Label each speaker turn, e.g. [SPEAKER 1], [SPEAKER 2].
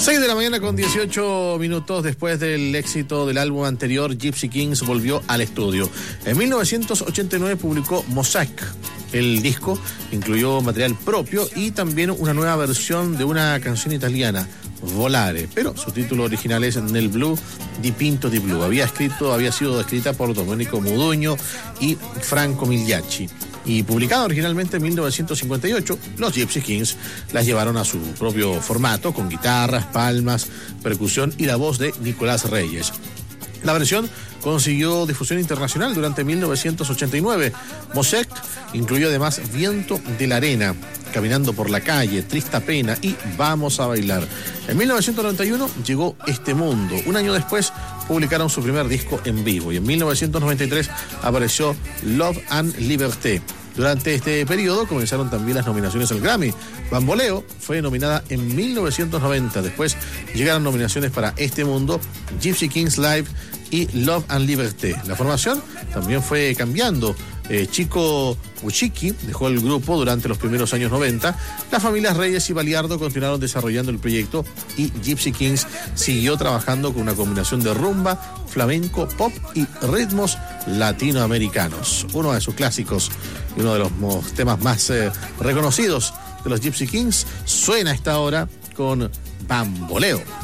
[SPEAKER 1] 6 de la mañana con 18 minutos. Después del éxito del álbum anterior, Gypsy Kings volvió al estudio. En 1989 publicó Mosaic. El disco incluyó material propio y también una nueva versión de una canción italiana, Volare, pero su título original es Nel Blu di Pinto di Blu. Había sido escrita por Domenico Modugno y Franco Migliacci. Y publicada originalmente en 1958, los Gypsy Kings las llevaron a su propio formato, con guitarras, palmas, percusión y la voz de Nicolás Reyes. La versión consiguió difusión internacional durante 1989. Mosaic incluyó además Viento de la Arena, Caminando por la Calle, Trista Pena y Vamos a Bailar. En 1991 llegó Este Mundo. Un año después publicaron su primer disco en vivo y en 1993 apareció Love and Liberté. Durante este periodo comenzaron también las nominaciones al Grammy. Bamboleo fue nominada en 1990. Después llegaron nominaciones para Este Mundo, Gypsy Kings Live y Love and Liberté. La formación también fue cambiando. Chico Buchicki dejó el grupo durante los primeros años 90. Las familias Reyes y Baliardo continuaron desarrollando el proyecto y Gypsy Kings siguió trabajando con una combinación de rumba, flamenco, pop y ritmos latinoamericanos. Uno de sus clásicos y uno de los temas más reconocidos de los Gypsy Kings suena a esta hora con Bamboleo.